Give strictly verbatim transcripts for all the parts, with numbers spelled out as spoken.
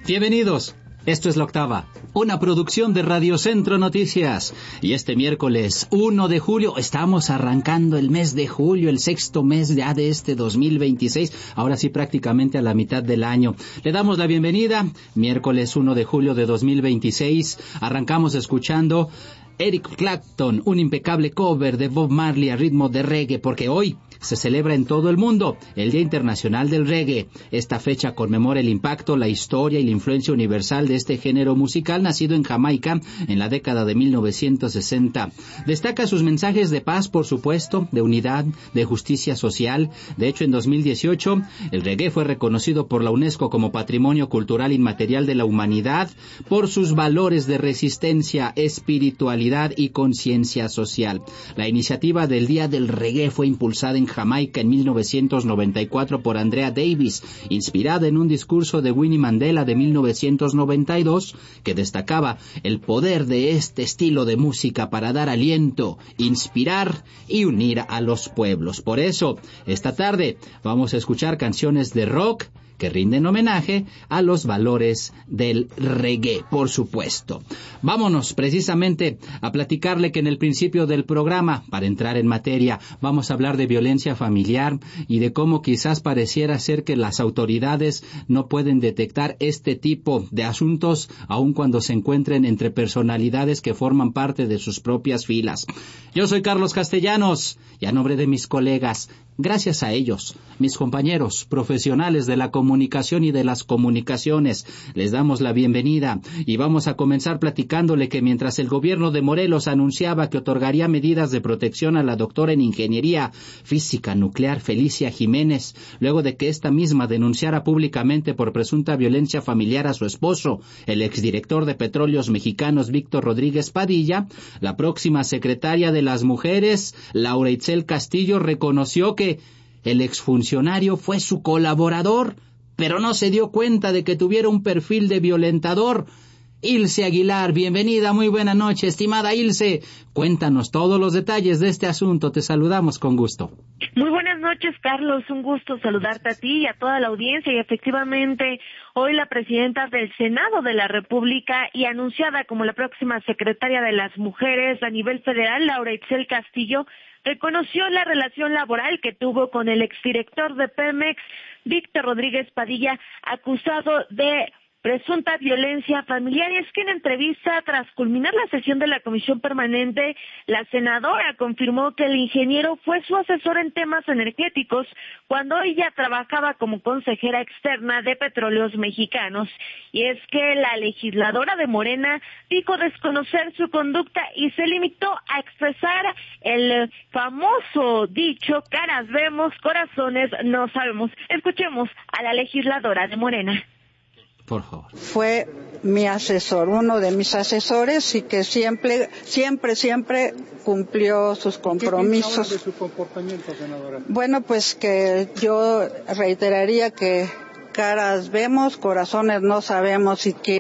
Bienvenidos. Esto es La Octava, una producción de Radio Centro Noticias. Y este miércoles uno de julio, estamos arrancando el mes de julio, el sexto mes ya de este dos mil veintiséis, ahora sí prácticamente a la mitad del año. Le damos la bienvenida, miércoles uno de julio de dos mil veintiséis, arrancamos escuchando Eric Clapton, un impecable cover de Bob Marley a ritmo de reggae, porque hoy se celebra en todo el mundo el Día Internacional del Reggae. Esta fecha conmemora el impacto, la historia y la influencia universal de este género musical nacido en Jamaica en la década de mil novecientos sesenta. Destaca sus mensajes de paz, por supuesto, de unidad, de justicia social. De hecho, en dos mil dieciocho, el reggae fue reconocido por la UNESCO como Patrimonio Cultural Inmaterial de la Humanidad por sus valores de resistencia, espiritualidad y conciencia social. La iniciativa del Día del Reggae fue impulsada en Jamaica en mil novecientos noventa y cuatro por Andrea Davis, inspirada en un discurso de Winnie Mandela de mil novecientos noventa y dos, que destacaba el poder de este estilo de música para dar aliento, inspirar y unir a los pueblos. Por eso, esta tarde vamos a escuchar canciones de rock que rinden homenaje a los valores del reggae, por supuesto. Vámonos precisamente a platicarle que en el principio del programa, para entrar en materia, vamos a hablar de violencia familiar y de cómo quizás pareciera ser que las autoridades no pueden detectar este tipo de asuntos, aun cuando se encuentren entre personalidades que forman parte de sus propias filas. Yo soy Carlos Castellanos y a nombre de mis colegas, gracias a ellos, mis compañeros profesionales de la comunicación y de las comunicaciones, les damos la bienvenida y vamos a comenzar platicándole que mientras el gobierno de Morelos anunciaba que otorgaría medidas de protección a la doctora en Ingeniería Física Nuclear Felicia Jiménez, luego de que esta misma denunciara públicamente por presunta violencia familiar a su esposo, el exdirector de Petróleos Mexicanos Víctor Rodríguez Padilla, la próxima secretaria de las Mujeres, Laura Itzel Castillo, reconoció que el exfuncionario fue su colaborador, pero no se dio cuenta de que tuviera un perfil de violentador. Ilse Aguilar, bienvenida, muy buena noche, estimada Ilse. Cuéntanos todos los detalles de este asunto, te saludamos con gusto. Muy buenas noches, Carlos, un gusto saludarte a ti y a toda la audiencia. Y efectivamente, hoy la presidenta del Senado de la República y anunciada como la próxima secretaria de las Mujeres a nivel federal, Laura Itzel Castillo, reconoció la relación laboral que tuvo con el exdirector de Pemex, Víctor Rodríguez Padilla, acusado de presunta violencia familiar. Y es que en entrevista tras culminar la sesión de la Comisión Permanente, la senadora confirmó que el ingeniero fue su asesor en temas energéticos cuando ella trabajaba como consejera externa de Petróleos Mexicanos. Y es que la legisladora de Morena dijo desconocer su conducta y se limitó a expresar el famoso dicho, caras vemos, corazones no sabemos. Escuchemos a la legisladora de Morena. Por favor. Fue mi asesor, uno de mis asesores, y que siempre, siempre, siempre cumplió sus compromisos. ¿Qué piensa ahora de su comportamiento, senadora? Bueno, pues que yo reiteraría que caras vemos, corazones no sabemos, y que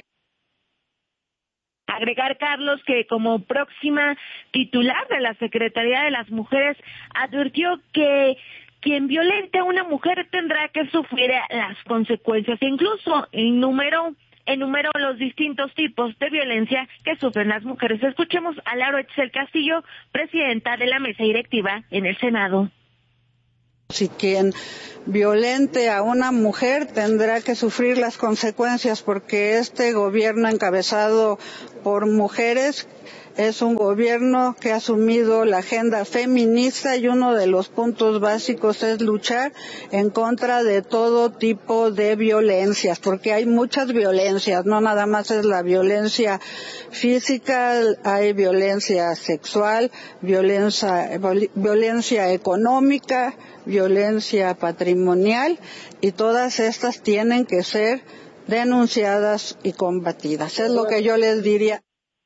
agregar, Carlos, que como próxima titular de la Secretaría de las Mujeres advirtió que quien violente a una mujer tendrá que sufrir las consecuencias. E incluso enumeró, enumeró los distintos tipos de violencia que sufren las mujeres. Escuchemos a Laura Itzel Castillo, presidenta de la mesa directiva en el Senado. Si quien violente a una mujer tendrá que sufrir las consecuencias, porque este gobierno encabezado por mujeres es un gobierno que ha asumido la agenda feminista y uno de los puntos básicos es luchar en contra de todo tipo de violencias, porque hay muchas violencias, no nada más es la violencia física, hay violencia sexual, violencia, violencia económica, violencia patrimonial, y todas estas tienen que ser denunciadas y combatidas. Es lo que yo les diría.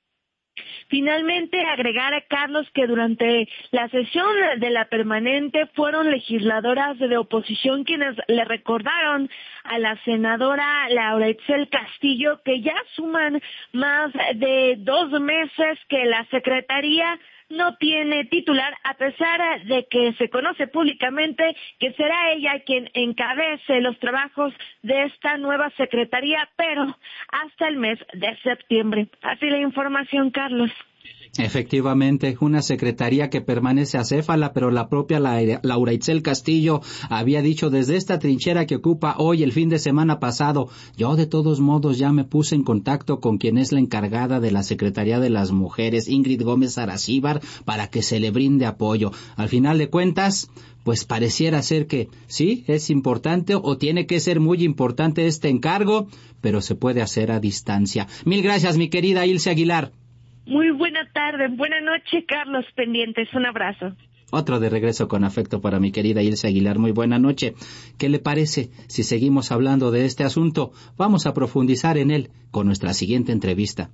Finalmente, agregar a Carlos que durante la sesión de la permanente fueron legisladoras de oposición quienes le recordaron a la senadora Laura Itzel Castillo que ya suman más de dos meses que la Secretaría no tiene titular, a pesar de que se conoce públicamente que será ella quien encabece los trabajos de esta nueva secretaría, pero hasta el mes de septiembre. Así la información, Carlos. Efectivamente, una secretaría que permanece acéfala, pero la propia Laura Itzel Castillo había dicho desde esta trinchera que ocupa hoy, el fin de semana pasado: yo de todos modos ya me puse en contacto con quien es la encargada de la Secretaría de las Mujeres, Ingrid Gómez Aracíbar, para que se le brinde apoyo. Al final de cuentas, pues pareciera ser que sí, es importante o tiene que ser muy importante este encargo, pero se puede hacer a distancia. Mil gracias, mi querida Ilse Aguilar. Muy buena tarde, buena noche, Carlos, pendientes, un abrazo. Otro de regreso con afecto para mi querida Ilse Aguilar, muy buena noche. ¿Qué le parece si seguimos hablando de este asunto? Vamos a profundizar en él con nuestra siguiente entrevista.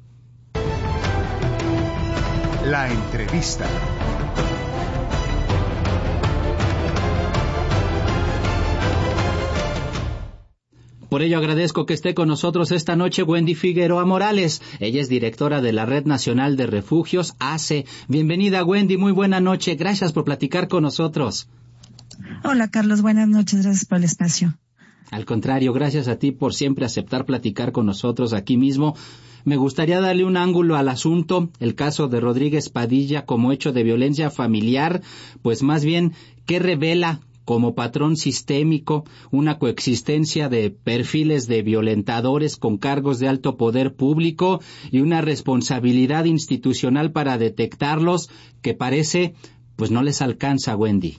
La entrevista. Por ello agradezco que esté con nosotros esta noche Wendy Figueroa Morales. Ella es directora de la Red Nacional de Refugios, A C E. Bienvenida, Wendy, muy buena noche. Gracias por platicar con nosotros. Hola, Carlos, buenas noches. Gracias por el espacio. Al contrario, gracias a ti por siempre aceptar platicar con nosotros aquí mismo. Me gustaría darle un ángulo al asunto, el caso de Rodríguez Padilla como hecho de violencia familiar, pues más bien, ¿qué revela como patrón sistémico una coexistencia de perfiles de violentadores con cargos de alto poder público y una responsabilidad institucional para detectarlos que parece pues no les alcanza, Wendy?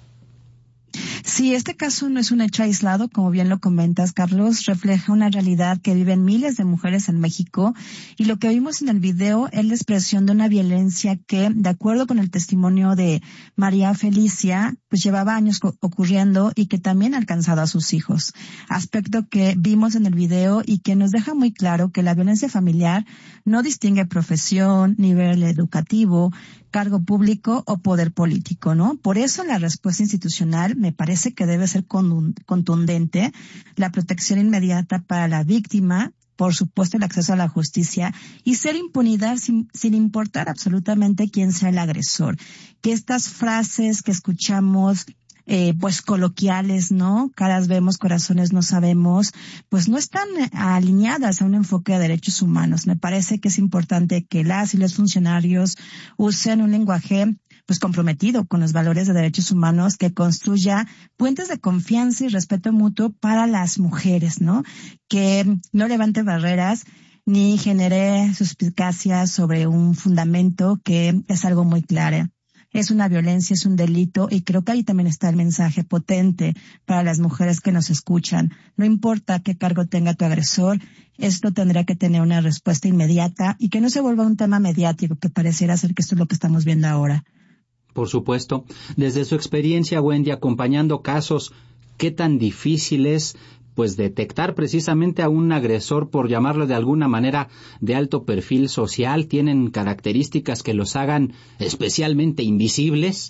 Sí, este caso no es un hecho aislado, como bien lo comentas, Carlos, refleja una realidad que viven miles de mujeres en México, y lo que vimos en el video es la expresión de una violencia que, de acuerdo con el testimonio de María Felicia, pues llevaba años ocurriendo y que también ha alcanzado a sus hijos. Aspecto que vimos en el video y que nos deja muy claro que la violencia familiar no distingue profesión, nivel educativo, cargo público o poder político, ¿no? Por eso la respuesta institucional me parece que debe ser contundente, la protección inmediata para la víctima, por supuesto el acceso a la justicia y ser impunidad sin, sin importar absolutamente quién sea el agresor. Que estas frases que escuchamos Eh, pues coloquiales, ¿no? Caras vemos, corazones no sabemos, pues no están alineadas a un enfoque de derechos humanos. Me parece que es importante que las y los funcionarios usen un lenguaje pues comprometido con los valores de derechos humanos, que construya puentes de confianza y respeto mutuo para las mujeres, ¿no? Que no levante barreras ni genere suspicacias sobre un fundamento que es algo muy claro. Es una violencia, es un delito, y creo que ahí también está el mensaje potente para las mujeres que nos escuchan. No importa qué cargo tenga tu agresor, esto tendrá que tener una respuesta inmediata y que no se vuelva un tema mediático, que pareciera ser que esto es lo que estamos viendo ahora. Por supuesto. Desde su experiencia, Wendy, acompañando casos, ¿qué tan difícil es pues detectar precisamente a un agresor, por llamarlo de alguna manera, de alto perfil social? ¿Tienen características que los hagan especialmente invisibles?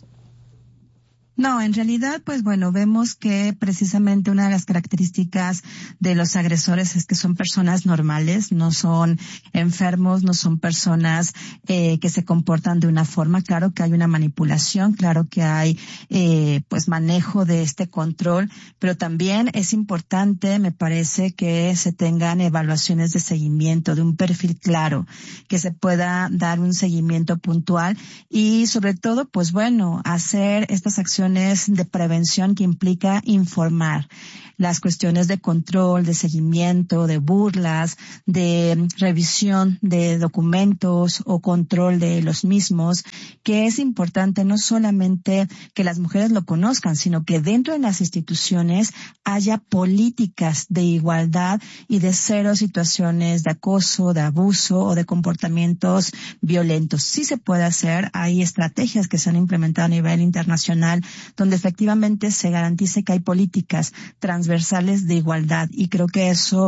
No, en realidad, pues bueno, vemos que precisamente una de las características de los agresores es que son personas normales, no son enfermos, no son personas eh, que se comportan de una forma. Claro que hay una manipulación, claro que hay eh, pues manejo de este control, pero también es importante, me parece, que se tengan evaluaciones de seguimiento, de un perfil claro, que se pueda dar un seguimiento puntual y sobre todo, pues bueno, hacer estas acciones de prevención que implica informar las cuestiones de control, de seguimiento, de burlas, de revisión de documentos o control de los mismos, que es importante no solamente que las mujeres lo conozcan, sino que dentro de las instituciones haya políticas de igualdad y de cero situaciones de acoso, de abuso o de comportamientos violentos. Sí se puede hacer, hay estrategias que se han implementado a nivel internacional donde efectivamente se garantice que hay políticas transversales de igualdad, y creo que eso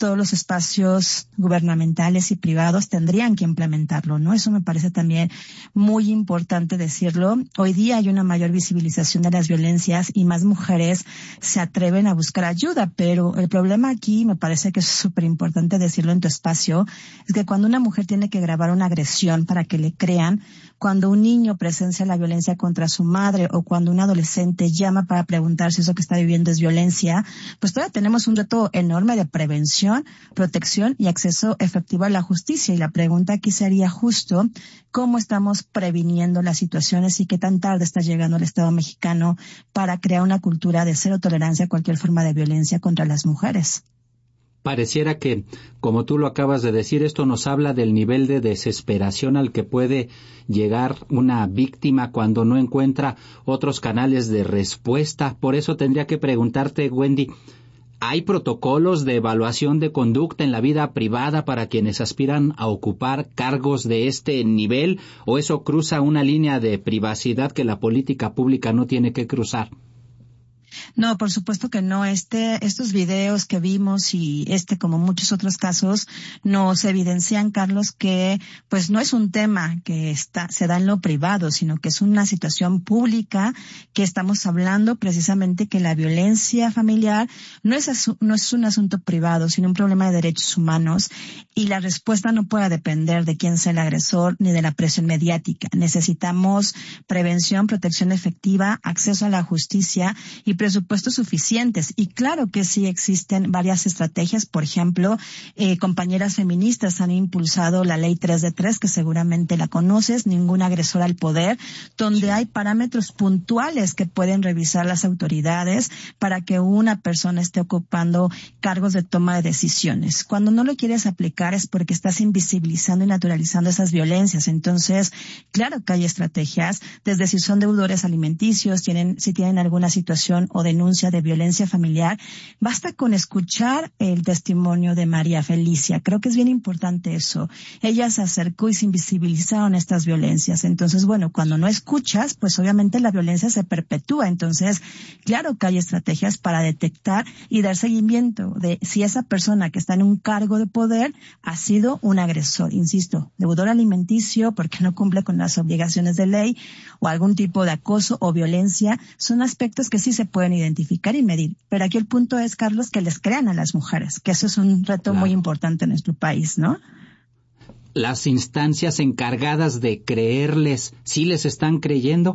todos los espacios gubernamentales y privados tendrían que implementarlo, ¿no? Eso me parece también muy importante decirlo. Hoy día hay una mayor visibilización de las violencias y más mujeres se atreven a buscar ayuda, pero el problema aquí, me parece que es súper importante decirlo en tu espacio, es que cuando una mujer tiene que grabar una agresión para que le crean, cuando un niño presencia la violencia contra su madre o cuando un adolescente llama para preguntar si eso que está viviendo es violencia, pues todavía tenemos un reto enorme de prevención, protección y acceso efectivo a la justicia. Y la pregunta aquí sería justo, ¿cómo estamos previniendo las situaciones y qué tan tarde está llegando el Estado mexicano para crear una cultura de cero tolerancia a cualquier forma de violencia contra las mujeres? Pareciera que, como tú lo acabas de decir, esto nos habla del nivel de desesperación al que puede llegar una víctima cuando no encuentra otros canales de respuesta. Por eso tendría que preguntarte, Wendy, ¿hay protocolos de evaluación de conducta en la vida privada para quienes aspiran a ocupar cargos de este nivel? ¿O eso cruza una línea de privacidad que la política pública no tiene que cruzar? No, por supuesto que no. Este, estos videos que vimos y este, como muchos otros casos, nos evidencian, Carlos, que pues no es un tema que está, se da en lo privado, sino que es una situación pública que estamos hablando precisamente que la violencia familiar no es, asu- no es un asunto privado, sino un problema de derechos humanos y la respuesta no puede depender de quién sea el agresor ni de la presión mediática. Necesitamos prevención, protección efectiva, acceso a la justicia y presupuestos suficientes. Y claro que sí existen varias estrategias. Por ejemplo, eh, compañeras feministas han impulsado la ley tres de tres, que seguramente la conoces, ningún agresor al poder, donde hay parámetros puntuales que pueden revisar las autoridades para que una persona esté ocupando cargos de toma de decisiones. Cuando no lo quieres aplicar es porque estás invisibilizando y naturalizando esas violencias. Entonces, claro que hay estrategias, desde si son deudores alimenticios, tienen, si tienen alguna situación o denuncia de violencia familiar, basta con escuchar el testimonio de María Felicia. Creo que es bien importante eso. Ella se acercó y se invisibilizaron estas violencias. Entonces, bueno, cuando no escuchas, pues obviamente la violencia se perpetúa. Entonces, claro que hay estrategias para detectar y dar seguimiento de si esa persona que está en un cargo de poder ha sido un agresor, insisto, deudor alimenticio porque no cumple con las obligaciones de ley o algún tipo de acoso o violencia. Son aspectos que sí se pueden identificar y medir. Pero aquí el punto es, Carlos, que les crean a las mujeres, que eso es un reto claro. muy importante en nuestro país, ¿no? Las instancias encargadas de creerles, ¿sí les están creyendo?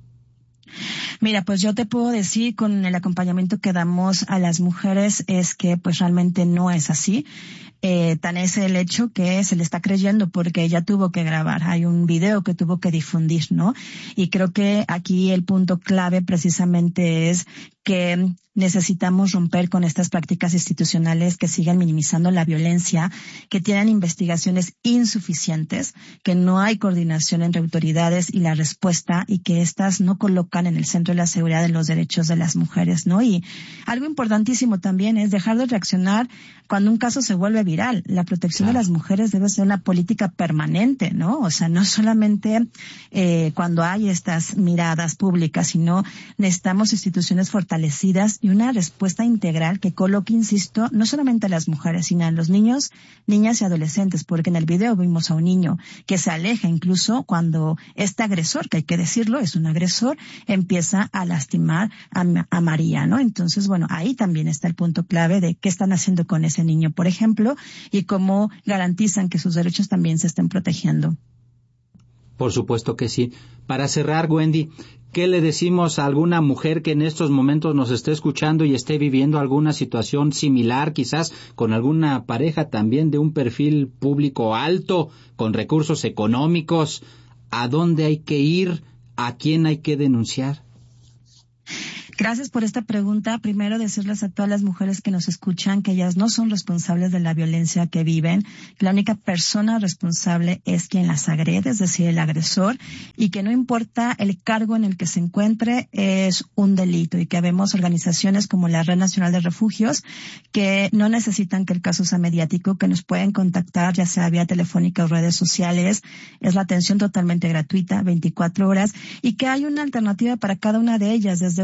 Mira, pues yo te puedo decir con el acompañamiento que damos a las mujeres es que pues realmente no es así. Eh, tan es el hecho que se le está creyendo porque ella tuvo que grabar. Hay un video que tuvo que difundir, ¿no? Y creo que aquí el punto clave precisamente es que necesitamos romper con estas prácticas institucionales que siguen minimizando la violencia, que tienen investigaciones insuficientes, que no hay coordinación entre autoridades y la respuesta y que éstas no colocan en el centro de la seguridad de los derechos de las mujeres, ¿no? Y algo importantísimo también es dejar de reaccionar cuando un caso se vuelve viral. La protección claro. de las mujeres debe ser una política permanente, ¿no? O sea, no solamente eh, cuando hay estas miradas públicas, sino necesitamos instituciones fortalecidas y una respuesta integral que coloque, insisto, no solamente a las mujeres, sino a los niños, niñas y adolescentes, porque en el video vimos a un niño que se aleja incluso cuando este agresor, que hay que decirlo, es un agresor, empieza a lastimar a, a María, ¿no? Entonces, bueno, ahí también está el punto clave de qué están haciendo con ese niño, por ejemplo, y cómo garantizan que sus derechos también se estén protegiendo. Por supuesto que sí. Para cerrar, Wendy, ¿qué le decimos a alguna mujer que en estos momentos nos esté escuchando y esté viviendo alguna situación similar, quizás con alguna pareja también de un perfil público alto, con recursos económicos? ¿A dónde hay que ir? ¿A quién hay que denunciar? Gracias por esta pregunta. Primero, decirles a todas las mujeres que nos escuchan que ellas no son responsables de la violencia que viven. La única persona responsable es quien las agrede, es decir, el agresor, y que no importa el cargo en el que se encuentre, es un delito, y que vemos organizaciones como la Red Nacional de Refugios que no necesitan que el caso sea mediático, que nos pueden contactar ya sea vía telefónica o redes sociales. Es la atención totalmente gratuita, veinticuatro horas, y que hay una alternativa para cada una de ellas, desde un refugio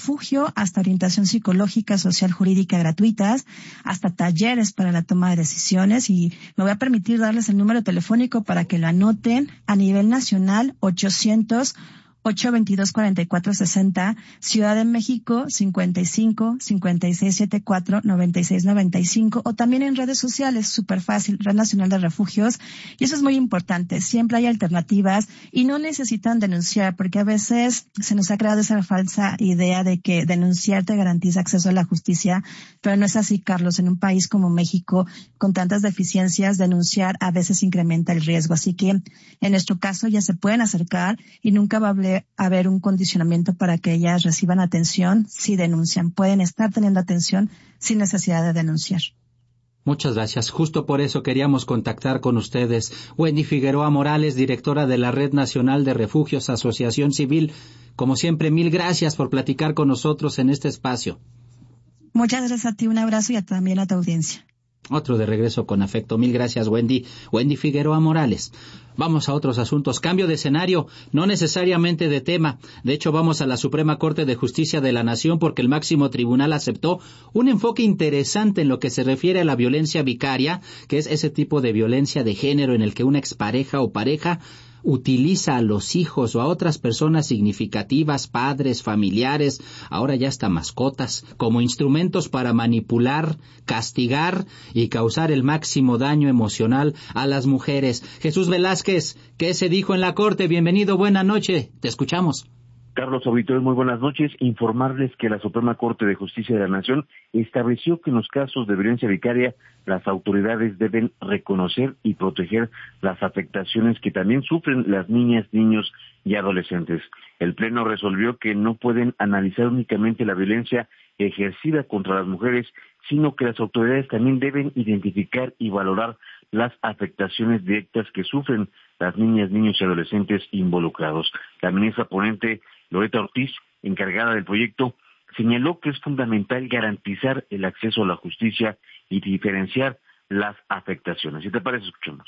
refugio hasta orientación psicológica, social, jurídica gratuitas, hasta talleres para la toma de decisiones. Y me voy a permitir darles el número telefónico para que lo anoten a nivel nacional: ochocientos, ocho veintidós, cuarenta y cuatro sesenta, Ciudad de México cincuenta y cinco, cincuenta y seis setenta y cuatro, noventa y seis noventa y cinco, o también en redes sociales, súper fácil, Red Nacional de Refugios. Y eso es muy importante, siempre hay alternativas y no necesitan denunciar, porque a veces se nos ha creado esa falsa idea de que denunciar te garantiza acceso a la justicia, pero no es así, Carlos. En un país como México, con tantas deficiencias, denunciar a veces incrementa el riesgo. Así que en nuestro caso ya se pueden acercar y nunca va a haber haber un condicionamiento para que ellas reciban atención si denuncian. Pueden estar teniendo atención sin necesidad de denunciar. Muchas gracias. Justo por eso queríamos contactar con ustedes. Wendy Figueroa Morales, directora de la Red Nacional de Refugios, Asociación Civil. Como siempre, mil gracias por platicar con nosotros en este espacio. Muchas gracias a ti, un abrazo y a, también a tu audiencia. Otro de regreso con afecto. Mil gracias, Wendy. Wendy Figueroa Morales. Vamos a otros asuntos. Cambio de escenario, no necesariamente de tema. De hecho, vamos a la Suprema Corte de Justicia de la Nación porque el máximo tribunal aceptó un enfoque interesante en lo que se refiere a la violencia vicaria, que es ese tipo de violencia de género en el que una expareja o pareja utiliza a los hijos o a otras personas significativas, padres, familiares, ahora ya hasta mascotas, como instrumentos para manipular, castigar y causar el máximo daño emocional a las mujeres. Jesús Velázquez, ¿qué se dijo en la Corte? Bienvenido, buena noche, te escuchamos. Carlos Auditorio, muy buenas noches. Informarles que la Suprema Corte de Justicia de la Nación estableció que en los casos de violencia vicaria las autoridades deben reconocer y proteger las afectaciones que también sufren las niñas, niños y adolescentes. El Pleno resolvió que no pueden analizar únicamente la violencia ejercida contra las mujeres, sino que las autoridades también deben identificar y valorar las afectaciones directas que sufren las niñas, niños y adolescentes involucrados. La ministra ponente Loreta Ortiz, encargada del proyecto, señaló que es fundamental garantizar el acceso a la justicia y diferenciar las afectaciones. ¿Si te parece, escuchemos?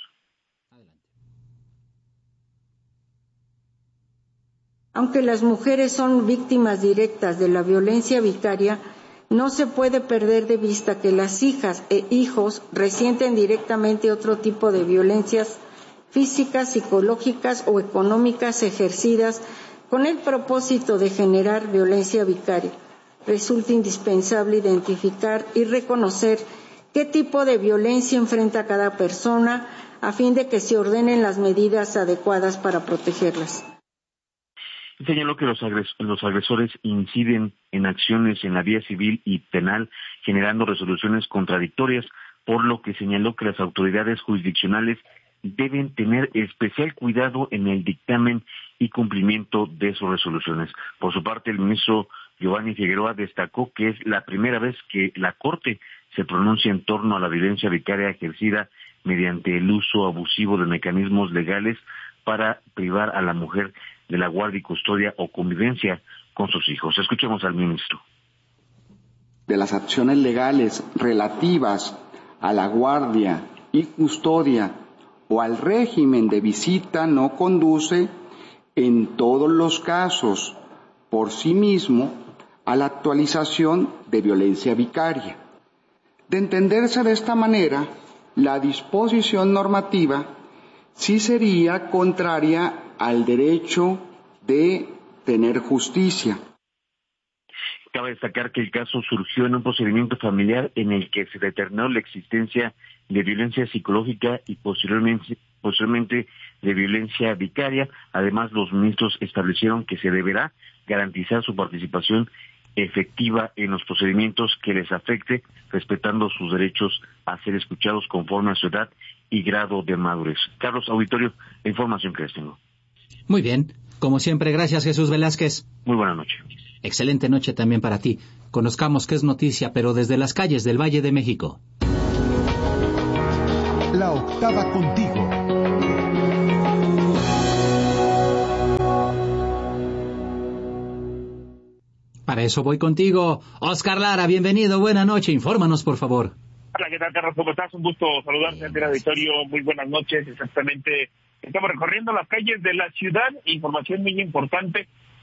Aunque las mujeres son víctimas directas de la violencia vicaria, no se puede perder de vista que las hijas e hijos resienten directamente otro tipo de violencias físicas, psicológicas o económicas ejercidas con el propósito de generar violencia vicaria. Resulta indispensable identificar y reconocer qué tipo de violencia enfrenta cada persona a fin de que se ordenen las medidas adecuadas para protegerlas. Señaló que los, agres- los agresores inciden en acciones en la vía civil y penal, generando resoluciones contradictorias, por lo que señaló que las autoridades jurisdiccionales deben tener especial cuidado en el dictamen y cumplimiento de sus resoluciones. Por su parte, el ministro Giovanni Figueroa destacó que es la primera vez que la Corte se pronuncia en torno a la violencia vicaria ejercida mediante el uso abusivo de mecanismos legales para privar a la mujer de la guardia y custodia o convivencia con sus hijos. Escuchemos al ministro. De las acciones legales relativas a la guardia y custodia o al régimen de visita no conduce en todos los casos por sí mismo a la actualización de violencia vicaria. De entenderse de esta manera, la disposición normativa sí sería contraria al derecho de tener justicia. Cabe destacar que el caso surgió en un procedimiento familiar en el que se determinó la existencia de violencia psicológica y posteriormente, posteriormente de violencia vicaria. Además, los ministros establecieron que se deberá garantizar su participación efectiva en los procedimientos que les afecte, respetando sus derechos a ser escuchados conforme a su edad y grado de madurez. Carlos Auditorio, la información que les tengo. Muy bien. Como siempre, gracias, Jesús Velázquez. Muy buena noche. Excelente noche también para ti. Conozcamos qué es noticia, pero desde las calles del Valle de México. La octava contigo. Para eso voy contigo. Oscar Lara, bienvenido, buena noche. Infórmanos, por favor. Hola, ¿qué tal, Carlos? ¿Cómo estás? Un gusto saludarte ante el auditorio. Muy buenas noches. Exactamente, estamos recorriendo las calles de la ciudad. Información muy importante.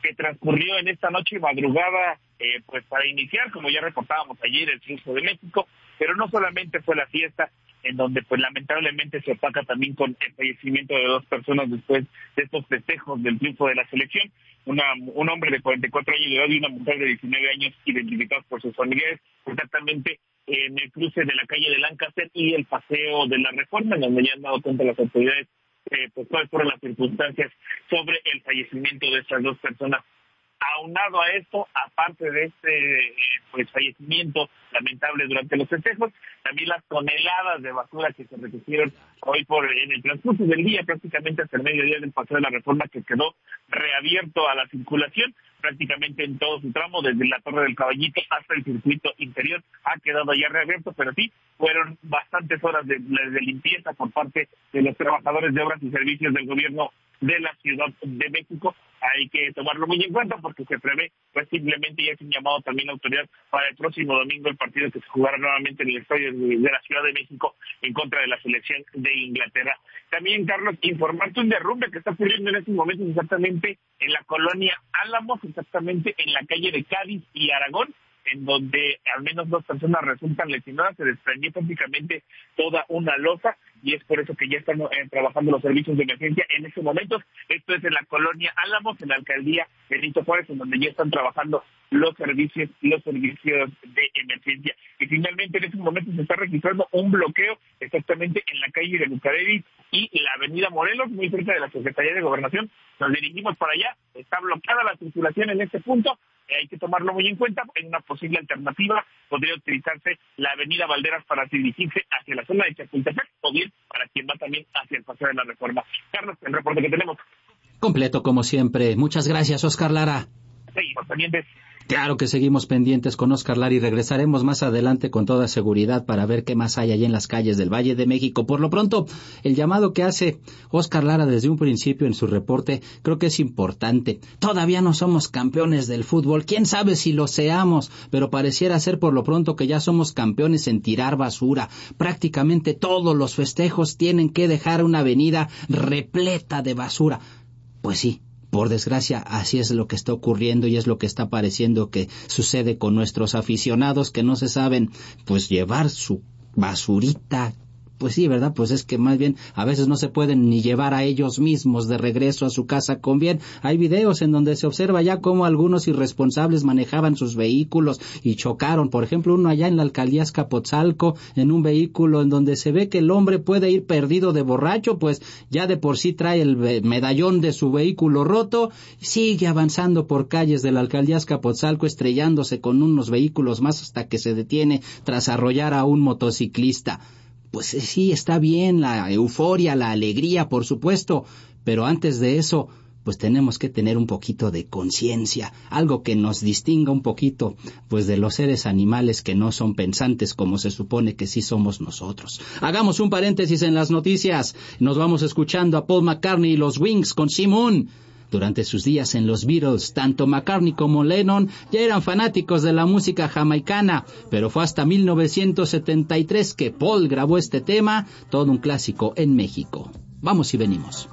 que transcurrió en esta noche madrugada, eh, pues para iniciar, como ya reportábamos ayer, el triunfo de México, pero no solamente fue la fiesta, en donde pues lamentablemente se opaca también con el fallecimiento de dos personas después de estos festejos del triunfo de la selección, una un hombre de cuarenta y cuatro años de edad y una mujer de diecinueve años identificados por sus familiares, exactamente en el cruce de la calle de Lancaster y el Paseo de la Reforma, en donde ya han dado cuenta las autoridades eh, pues cuáles fueron las circunstancias sobre el fallecimiento de estas dos personas. Aunado a esto, aparte de este eh, pues fallecimiento lamentable durante los festejos, también las toneladas de basura que se recogieron hoy por en el transcurso del día, prácticamente hasta el mediodía del Paseo de la Reforma, que quedó reabierto a la circulación, prácticamente en todo su tramo, desde la Torre del Caballito hasta el circuito interior, ha quedado ya reabierto, pero sí, fueron bastantes horas de, de limpieza por parte de los trabajadores de obras y servicios del gobierno de la Ciudad de México. Hay que tomarlo muy en cuenta porque se prevé, pues simplemente ya es un llamado también a la autoridad para el próximo domingo, el partido que se jugará nuevamente en el estadio de la Ciudad de México en contra de la selección de Inglaterra. También, Carlos, informarte un derrumbe que está ocurriendo en estos momentos exactamente en la colonia Álamos, exactamente en la calle de Cádiz y Aragón, en donde al menos dos personas resultan lesionadas, se desprendió prácticamente toda una losa y es por eso que ya están eh, trabajando los servicios de emergencia en estos momentos. Esto es en la colonia Álamos, en la alcaldía Benito Juárez, en donde ya están trabajando los servicios, los servicios de emergencia. Y finalmente en estos momentos se está registrando un bloqueo exactamente en la calle de Bucareli y la avenida Morelos, muy cerca de la Secretaría de Gobernación. Nos dirigimos para allá, está bloqueada la circulación en este punto. Hay que tomarlo muy en cuenta. En una posible alternativa podría utilizarse la avenida Valderas para dirigirse hacia la zona de Chapultepec o bien para quien va también hacia el Paseo de la Reforma. Carlos, el reporte que tenemos. Completo como siempre. Muchas gracias, Oscar Lara. Seguimos pendientes. Claro que seguimos pendientes con Oscar Lara y regresaremos más adelante con toda seguridad para ver qué más hay allá en las calles del Valle de México. Por lo pronto, el llamado que hace Oscar Lara desde un principio en su reporte creo que es importante. Todavía no somos campeones del fútbol, quién sabe si lo seamos, pero pareciera ser por lo pronto que ya somos campeones en tirar basura. Prácticamente todos los festejos tienen que dejar una avenida repleta de basura. Pues sí. Por desgracia, así es lo que está ocurriendo y es lo que está pareciendo que sucede con nuestros aficionados que no se saben, pues, llevar su basurita. Pues sí, ¿verdad? Pues es que más bien a veces no se pueden ni llevar a ellos mismos de regreso a su casa con bien. Hay videos en donde se observa ya cómo algunos irresponsables manejaban sus vehículos y chocaron. Por ejemplo, uno allá en la alcaldía Azcapotzalco, en un vehículo en donde se ve que el hombre puede ir perdido de borracho, pues ya de por sí trae el medallón de su vehículo roto, sigue avanzando por calles de la alcaldía Azcapotzalco estrellándose con unos vehículos más hasta que se detiene tras arrollar a un motociclista. Pues sí, está bien la euforia, la alegría, por supuesto, pero antes de eso, pues tenemos que tener un poquito de conciencia, algo que nos distinga un poquito, pues de los seres animales que no son pensantes como se supone que sí somos nosotros. Hagamos un paréntesis en las noticias, nos vamos escuchando a Paul McCartney y los Wings con Simon. Durante sus días en los Beatles, tanto McCartney como Lennon ya eran fanáticos de la música jamaicana, pero fue hasta mil novecientos setenta y tres que Paul grabó este tema, todo un clásico en México. Vamos y venimos.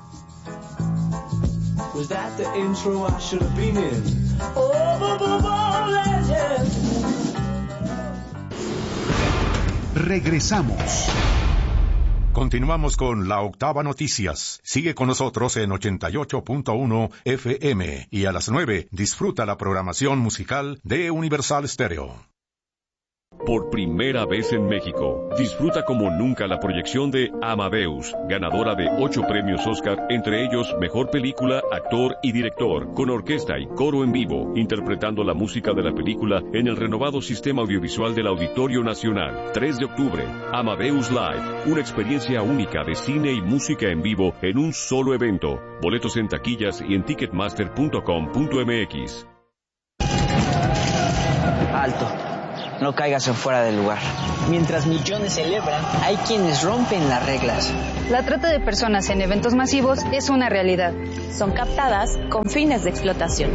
Regresamos. Continuamos con La Octava Noticias. Sigue con nosotros en ochenta y ocho punto uno F M y a las nueve disfruta la programación musical de Universal Stereo. Por primera vez en México, disfruta como nunca la proyección de Amadeus, ganadora de ocho premios Oscar, entre ellos Mejor Película, Actor y Director, con orquesta y coro en vivo, interpretando la música de la película en el renovado sistema audiovisual del Auditorio Nacional. tres de octubre, Amadeus Live, una experiencia única de cine y música en vivo en un solo evento. Boletos en taquillas y en ticketmaster punto com punto m x. Alto. No caigas en fuera del lugar. Mientras millones celebran, hay quienes rompen las reglas. La trata de personas en eventos masivos es una realidad. Son captadas con fines de explotación.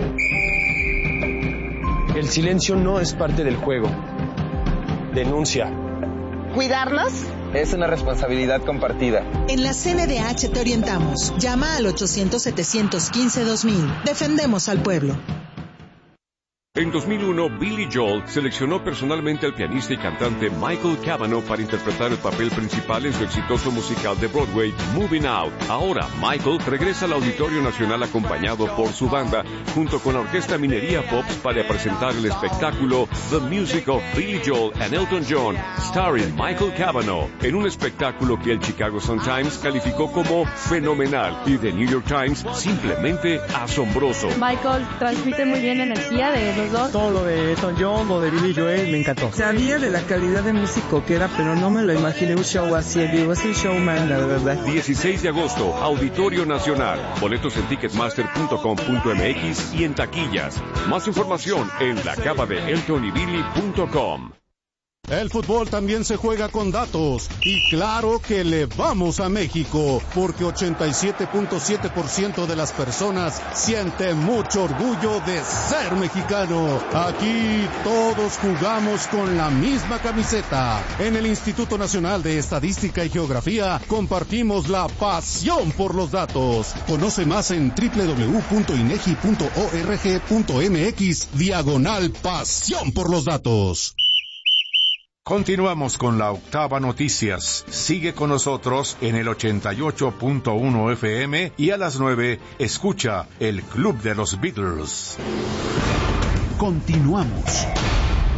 El silencio no es parte del juego. Denuncia. Cuidarnos Es una responsabilidad compartida. En la C N D H te orientamos. Llama al ochocientos, setecientos quince, dos mil. Defendemos al pueblo. En dos mil uno, Billy Joel seleccionó personalmente al pianista y cantante Michael Cavanaugh para interpretar el papel principal en su exitoso musical de Broadway, Moving Out. Ahora, Michael regresa al Auditorio Nacional acompañado por su banda, junto con la Orquesta Minería Pops, para presentar el espectáculo The Music of Billy Joel and Elton John, starring Michael Cavanaugh, en un espectáculo que el Chicago Sun-Times calificó como fenomenal y The New York Times simplemente asombroso. Michael transmite muy bien energía de los dos. Todo lo de Elton John, lo de Billy Joel, me encantó. Sabía de la calidad de músico que era, pero no me lo imaginé un show así. Digo, es un showman, la verdad. dieciséis de agosto, Auditorio Nacional. Boletos en ticketmaster punto com punto m x y en taquillas. Más información en la cava de elton y billy punto com. El fútbol también se juega con datos, y claro que le vamos a México, porque ochenta y siete punto siete por ciento de las personas siente mucho orgullo de ser mexicano. Aquí todos jugamos con la misma camiseta. En el Instituto Nacional de Estadística y Geografía compartimos la pasión por los datos. Conoce más en doble u doble u doble u punto inegi punto org punto m x diagonal pasión por los datos. Continuamos con la Octava Noticias. Sigue con nosotros en el ochenta y ocho punto uno F M y a las nueve escucha el Club de los Beatles. Continuamos.